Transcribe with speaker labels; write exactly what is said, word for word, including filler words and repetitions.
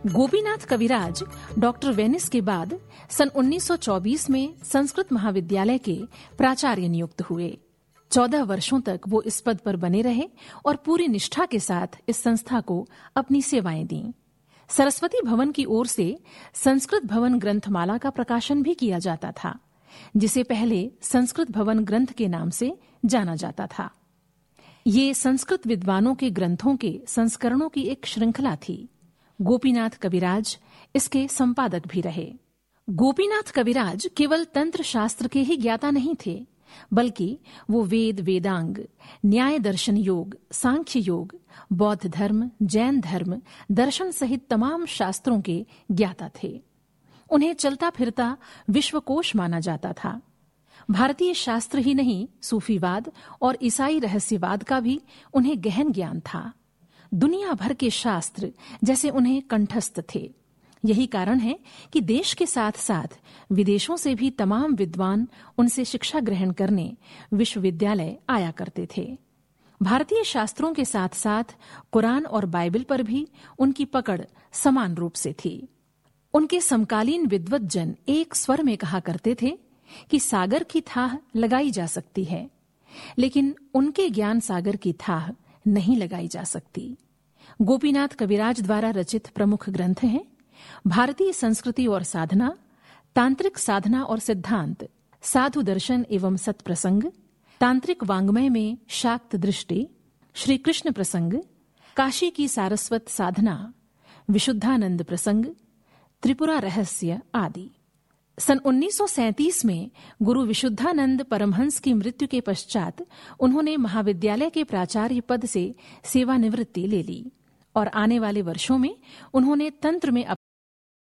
Speaker 1: गोपीनाथ कविराज doctor Venice के बाद सन उन्नीस सौ चौबीस में संस्कृत महाविद्यालय के प्राचार्य नियुक्त हुए। चौदह वर्षों तक वो इस पद पर बने रहे और पूरी निष्ठा के साथ इस संस्था को अपनी सेवाएं दीं। सरस्वती भवन की ओर से संस्कृत भवन ग्रंथमाला का प्रकाशन भी किया जाता था, जिसे पहले संस्कृत भवन ग्रंथ के नाम से जाना जाता था। ये संस्कृत विद्वानों के ग्रंथों के संस्करणों की एक श्रृंखला थी। गोपीनाथ कविराज इसके संपादक भी रहे। गोपीनाथ कविराज केवल तंत्र शास्त्र के ही ज्ञाता नहीं थे, बल्कि वो वेद, वेदांग, न्याय दर्शन योग, सांख्य योग, बौद्ध धर्म, जैन धर्म, दर्शन सहित तमाम शास्त्रों के ज्ञाता थे। उन्हें चलता फिरता विश्वकोश माना जाता था। भारतीय शास्त्र ही नहीं, सूफीवाद और ईसाई रहस्यवाद का भी उन्हें गहन ज्ञान था। दुनिया भर के शास्त्र जैसे उन्हें कंठस्थ थे। यही कारण है कि देश के साथ साथ विदेशों से भी तमाम विद्वान उनसे शिक्षा ग्रहण करने विश्वविद्यालय आया करते थे। भारतीय शास्त्रों के साथ साथ कुरान और बाइबल पर भी उनकी पकड़ समान रूप से थी। उनके समकालीन विद्वज्जन एक स्वर में कहा करते थे कि सागर की थाह लगाई जा सकती है, लेकिन उनके ज्ञान सागर की थाह नहीं लगाई जा सकती। गोपीनाथ कविराज द्वारा रचित प्रमुख ग्रंथ हैं भारतीय संस्कृति और साधना, तांत्रिक साधना और सिद्धांत, साधु दर्शन एवं सत्प्रसंग, तांत्रिक वांग्मय में शाक्त दृष्टि, श्री कृष्ण प्रसंग, काशी की सारस्वत साधना, विशुद्धानंद प्रसंग, त्रिपुरा रहस्य आदि। सन उन्नीस सौ सैंतीस में गुरु विशुद्धानंद परमहंस की मृत्यु के पश्चात उन्होंने महाविद्यालय के प्राचार्य पद से सेवानिवृत्ति ले ली और आने वाले वर्षों में उन्होंने तंत्र में